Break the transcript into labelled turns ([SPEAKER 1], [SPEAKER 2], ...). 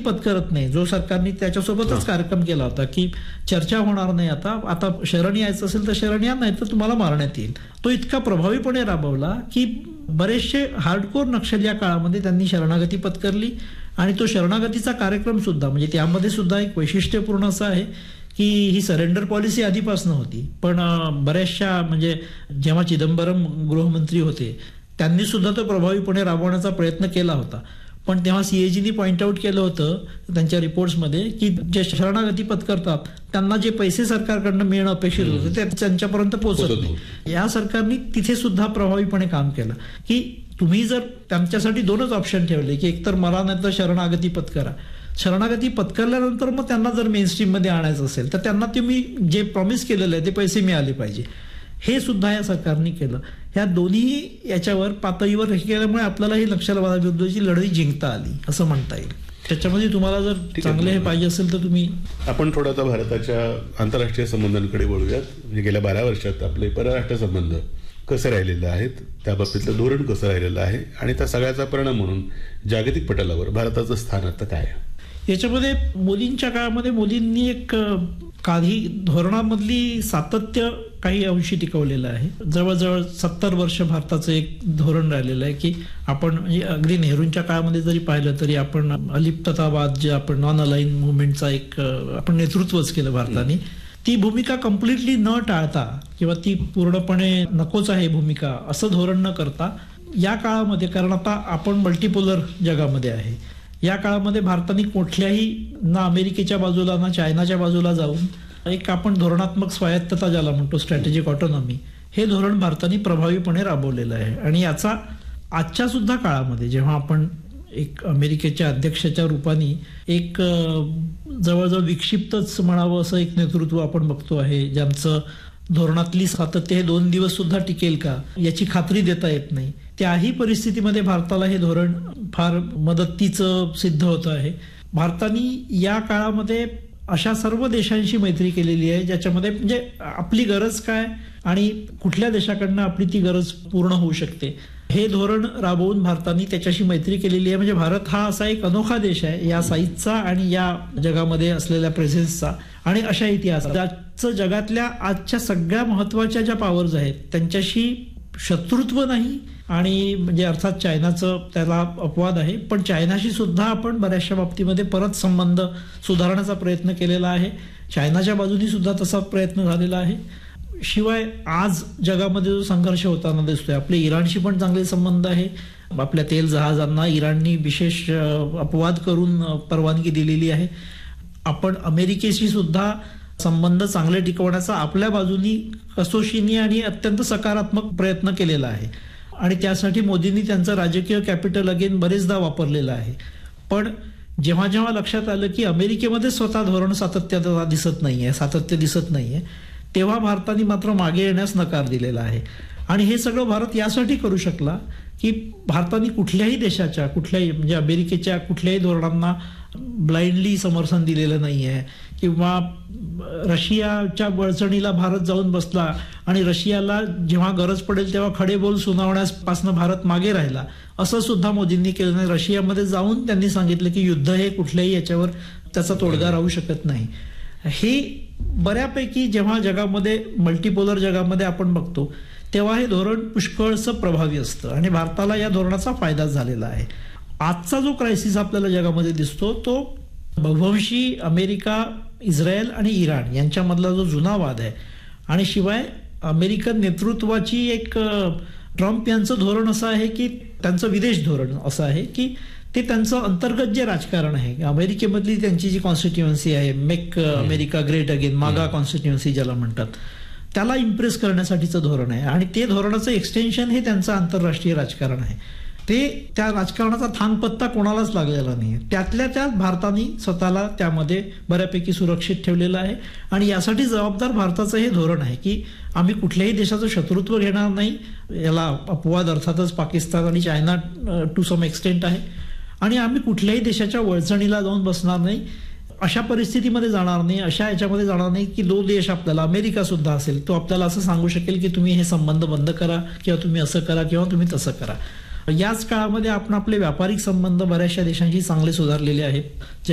[SPEAKER 1] पत्करत नाही. जो सरकारने त्याच्यासोबतच कार्यक्रम केला होता की चर्चा होणार नाही, आता शरण यायचं असेल तर शरण या, नाही तर तुम्हाला मारण्यात येईल. तो इतका प्रभावीपणे राबवला की बरेचसे हार्डकोर नक्षल या काळामध्ये त्यांनी शरणागती पत्करली. आणि तो शरणागतीचा कार्यक्रम सुद्धा म्हणजे त्यामध्ये सुद्धा एक वैशिष्ट्यपूर्ण असं आहे की ही सरेंडर पॉलिसी आधीपासून होती, पण बऱ्याचशा म्हणजे जेव्हा चिदंबरम गृहमंत्री होते त्यांनी सुद्धा तो प्रभावीपणे राबवण्याचा प्रयत्न केला होता. पण तेव्हा सीएजीनी पॉइंट आउट केलं होतं त्यांच्या रिपोर्ट्समध्ये की जे शरणागती पत्करतात त्यांना जे पैसे सरकारकडनं मिळणं अपेक्षित होतं ते त्यांच्यापर्यंत पोहोचत नाही. या सरकारने तिथे सुद्धा प्रभावीपणे काम केलं की तुम्ही जर त्यांच्यासाठी दोनच ऑप्शन ठेवले की एकतर मला नाही तर शरणागती पत्करा. शरणागती पत्करल्यानंतर मग त्यांना जर मेनस्ट्रीम मध्ये आणायचं असेल तर त्यांना तुम्ही जे प्रॉमिस केलेलं आहे ते पैसे मिळाले पाहिजे. हे सुद्धा या सरकारने केलं. ह्या दोन्ही याच्यावर पातळीवर हे केल्यामुळे आपल्याला ही नक्षलवादाविरुद्धची लढाई जिंकता आली असं म्हणता येईल. त्याच्यामध्ये तुम्हाला जर चांगले हे पाहिजे असेल तर तुम्ही
[SPEAKER 2] आपण थोडा आता भारताच्या आंतरराष्ट्रीय संबंधांकडे बोलूयात. म्हणजे गेल्या 12 वर्षात आपले परराष्ट्र संबंध कसे राहिलेले आहेत, त्या बाबतीतलं धोरण कसं राहिलेलं आहे आणि त्या सगळ्याचा परिणाम म्हणून जागतिक पटलावर भारताचं स्थान आता काय आहे?
[SPEAKER 1] याच्यामध्ये मोदींच्या काळामध्ये मोदींनी एक काही धोरणामधली सातत्य काही अंशी टिकवलेलं आहे. जवळजवळ 70 वर्ष भारताचं एक धोरण राहिलेलं आहे की आपण म्हणजे अगदी नेहरूंच्या काळामध्ये जरी पाहिलं तरी आपण अलिप्ततावाद जे आपण नॉन अलाइन मुवमेंटचा एक आपण नेतृत्वच केलं भारताने. ती भूमिका कम्प्लिटली न टाळता किंवा ती पूर्णपणे नकोच आहे भूमिका असं धोरण न करता या काळामध्ये, कारण आता आपण मल्टीपोलर जगामध्ये आहे, या काळामध्ये भारताने कुठल्याही ना अमेरिकेच्या बाजूला ना चायनाच्या बाजूला जाऊन एक आपण धोरणात्मक स्वायत्तता ज्याला म्हणतो स्ट्रॅटेजिक ऑटोनॉमी, हे धोरण भारताने प्रभावीपणे राबवलेलं आहे. आणि याचा आजच्या सुद्धा काळामध्ये जेव्हा आपण एक अमेरिकेच्या अध्यक्षाच्या रूपाने एक जवळजवळ विक्षिप्तच म्हणावं असं एक नेतृत्व आपण बघतो आहे, ज्यांचं धोरणातली सातत्य हे 2 दिवस सुद्धा टिकेल का याची खात्री देता येत नाही. त्याही परिस्थितीमध्ये भारताला हे धोरण फार मदतीचं सिद्ध होतं आहे. भारताने या काळामध्ये अशा सर्व देशांशी मैत्री केलेली आहे ज्याच्यामध्ये म्हणजे आपली गरज काय आणि कुठल्या देशाकडनं आपली ती गरज पूर्ण होऊ शकते हे धोरण राबवून भारताने त्याच्याशी मैत्री केलेली आहे. म्हणजे भारत हा असा एक अनोखा देश आहे या साईजचा आणि या जगामध्ये असलेल्या प्रेझेन्सचा आणि अशा इतिहास ज्याचं जगातल्या आजच्या सगळ्या महत्वाच्या ज्या पॉवर्स आहेत त्यांच्याशी शत्रुत्व नाही. आणि म्हणजे अर्थात चायनाचं त्याला अपवाद आहे, पण चायनाशी सुद्धा आपण बऱ्याचशा बाबतीमध्ये परत संबंध सुधारण्याचा प्रयत्न केलेला आहे. चायनाच्या बाजूनी सुद्धा तसा प्रयत्न झालेला आहे. शिवाय आज जगामध्ये जो संघर्ष होताना दिसतोय, आपले इराणशी पण चांगले संबंध आहे. आपल्या तेल जहाजांना इराणनी विशेष अपवाद करून परवानगी दिलेली आहे. आपण अमेरिकेशी सुद्धा संबंध चांगले टिकवण्याचा आपल्या बाजूनी कसोशीने आणि अत्यंत सकारात्मक प्रयत्न केलेला आहे. आणि त्यासाठी मोदींनी त्यांचं राजकीय कॅपिटल अगेन बरेचदा वापरलेलं आहे. पण जेव्हा जेव्हा लक्षात आलं की अमेरिकेमध्ये स्वतः धोरण सातत्य दिसत नाहीये तेव्हा भारताने मात्र मागे येण्यास नकार दिलेला आहे. आणि हे सगळं भारत यासाठी करू शकला की भारताने कुठल्याही देशाच्या कुठल्याही म्हणजे अमेरिकेच्या कुठल्याही धोरणांना ब्लाइंडली समर्थन दिलेलं नाहीये किंवा रशियाच्या बळचणीला भारत जाऊन बसला आणि रशियाला जेव्हा गरज पडेल तेव्हा खडेबोल सुनावण्यापासून भारत मागे राहिला असं सुद्धा मोदींनी केलं नाही. रशियामध्ये जाऊन त्यांनी सांगितलं की युद्ध हे कुठल्याही याच्यावर त्याचा तोडगा राहू शकत नाही. हे बऱ्यापैकी जेव्हा जगामध्ये मल्टीपोलर जगामध्ये आपण बघतो तेव्हा हे धोरण पुष्कळसं प्रभावी असतं आणि भारताला या धोरणाचा फायदा झालेला आहे. आजचा जो क्रायसिस आपल्याला जगामध्ये दिसतो तो बहुवंशी अमेरिका, इस्रायल आणि इराण यांच्यामधला जो जुना वाद आहे आणि शिवाय अमेरिकन नेतृत्वाची एक ट्रम्प यांचं धोरण असं आहे की त्यांचं विदेश धोरण असं आहे की ते त्यांचं अंतर्गत जे राजकारण आहे अमेरिकेमधली त्यांची जी कॉन्स्टिट्युएन्सी आहे मेक अमेरिका ग्रेट अगेन, मागा कॉन्स्टिट्युएन्सी ज्याला म्हणतात, त्याला इम्प्रेस करण्यासाठीचं धोरण आहे. आणि ते धोरणाचं एक्सटेन्शन हे त्यांचं आंतरराष्ट्रीय राजकारण आहे. ते त्या राजकारणाचा थांगपत्ता कोणालाच लागलेला नाही. त्यातल्या त्यात भारताने स्वतःला त्यामध्ये बऱ्यापैकी सुरक्षित ठेवलेलं आहे आणि यासाठी जबाबदार भारताचं हे धोरण आहे की आम्ही कुठल्याही देशाचं शत्रुत्व घेणार नाही. याला अपवाद अर्थातच पाकिस्तान आणि चायना टू सम एक्सटेंट आहे. आणि आम्ही कुठल्याही देशाच्या वळचणीला जाऊन बसणार नाही, अशा परिस्थितीमध्ये जाणार नाही, अशा याच्यामध्ये जाणार नाही की जो देश आपल्याला अमेरिका सुद्धा असेल तो आपल्याला असं सांगू शकेल की तुम्ही हे संबंध बंद करा किंवा तुम्ही असं करा किंवा तुम्ही तसं करा. याच काळामध्ये आपण आपले व्यापारिक संबंध बऱ्याचशा देशांशी चांगले सुधारलेले आहेत.